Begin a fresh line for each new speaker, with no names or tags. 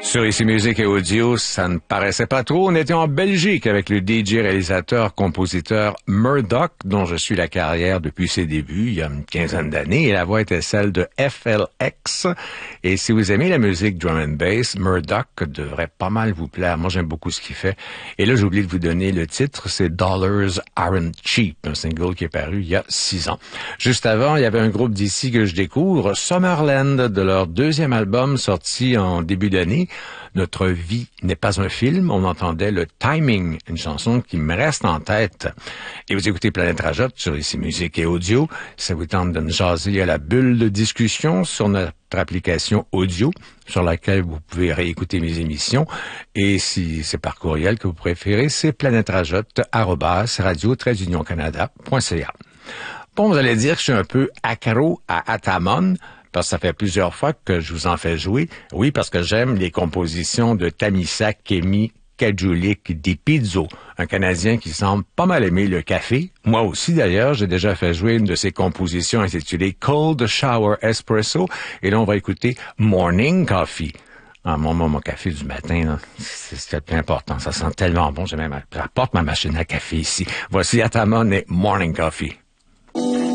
Sur Ici Musique et Audio, ça ne paraissait pas trop. On était en Belgique avec le DJ réalisateur-compositeur Murdoch, dont je suis la carrière depuis ses débuts, il y a une quinzaine d'années, et la voix était celle de FLX. Et si vous aimez la musique drum and bass, Murdoch devrait pas mal vous plaire. Moi, j'aime beaucoup ce qu'il fait. Et là, j'ai oublié de vous donner le titre, c'est Dollars Aren't Cheap, un single qui est paru il y a 6 ans. Juste avant, il y avait un groupe d'ici que je découvre, Summerland, de leur deuxième album sorti en début d'année. Notre vie n'est pas un film. On entendait le Timing, une chanson qui me reste en tête. Et vous écoutez Planète Rajotte sur Ici Musique et Audio. Ça vous tente de me jaser à la bulle de discussion sur notre application audio, sur laquelle vous pouvez réécouter mes émissions. Et si c'est par courriel que vous préférez, c'est planèterajotte@radio-canada.ca. Bon, vous allez dire que je suis un peu accro à Atamon, parce que ça fait plusieurs fois que je vous en fais jouer. Oui, parce que j'aime les compositions de Tamisa Kemi Kajulik Dipizzo, un Canadien qui semble pas mal aimer le café. Moi aussi, d'ailleurs, j'ai déjà fait jouer une de ses compositions intitulée Cold Shower Espresso. Et là, on va écouter Morning Coffee. Ah, mon café du matin, là, c'est le plus important. Ça sent tellement bon. J'ai même, j'apporte ma machine à café ici. Voici Atamon et Morning Coffee.